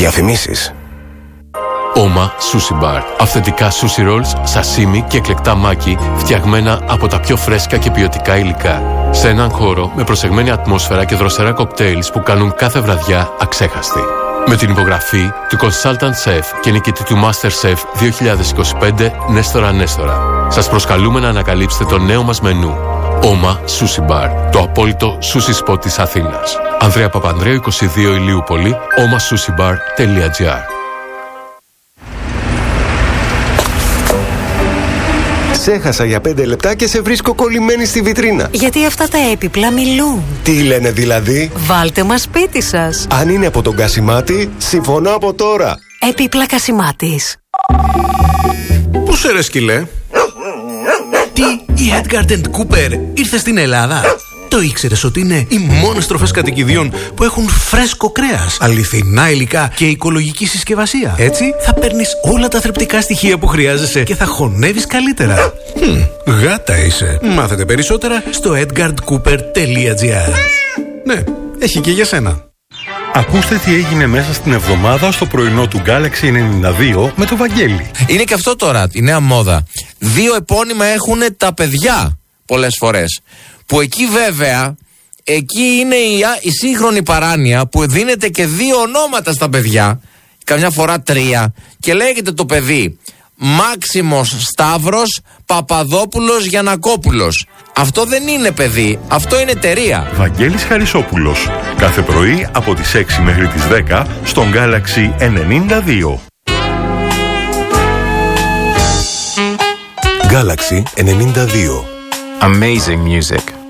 Διαφημίσεις. Oma Sushi Bar. Αυθεντικά sushi rolls, σασίμι και εκλεκτά μάκι φτιαγμένα από τα πιο φρέσκα και ποιοτικά υλικά. Σε έναν χώρο με προσεγμένη ατμόσφαιρα και δροσερά κοκτέιλς που κάνουν κάθε βραδιά αξέχαστη. Με την υπογραφή του Consultant Chef και νικητή του MasterChef 2025 Νέστορα. Σας προσκαλούμε να ανακαλύψετε το νέο μας μενού. Oma Sushi Bar, το απόλυτο sushi spot της Αθήνας. Ανδρέα Παπανδρέου 22 Ηλιούπολη, omasushibar.gr. Σε έχασα για 5 λεπτά και σε βρίσκω κολλημένη στη βιτρίνα. Γιατί αυτά τα έπιπλα μιλούν. Τι λένε δηλαδή? Βάλτε μας σπίτι σας. Αν είναι από τον Κασιμάτη, συμφωνώ από τώρα. Έπιπλα Κασιμάτης. Πού σε ρε σκυλέ? Τι, η Edgard & Cooper ήρθε στην Ελλάδα? Το ήξερες ότι είναι οι μόνες τροφές κατοικιδίων που έχουν φρέσκο κρέας, αληθινά υλικά και οικολογική συσκευασία? Έτσι θα παίρνεις όλα τα θρεπτικά στοιχεία που χρειάζεσαι και θα χωνεύεις καλύτερα. Γάτα είσαι. Μάθετε περισσότερα στο edgardcooper.gr. Ναι, έχει και για σένα. Ακούστε τι έγινε μέσα στην εβδομάδα στο πρωινό του Galaxy 92 με το Βαγγέλη. Είναι και αυτό τώρα, η νέα μόδα. 2 επώνυμα έχουν τα παιδιά πολλές φορές. Που εκεί βέβαια, εκεί είναι η σύγχρονη παράνοια που δίνεται και 2 ονόματα στα παιδιά, καμιά φορά 3, και λέγεται το παιδί Μάξιμος Σταύρος Παπαδόπουλος Γιαννακόπουλος. Αυτό δεν είναι παιδί, αυτό είναι εταιρεία. Βαγγέλης Χαρισόπουλος, κάθε πρωί από τις 6 μέχρι τις 10 στον Galaxy 92. Galaxy 92. Amazing music.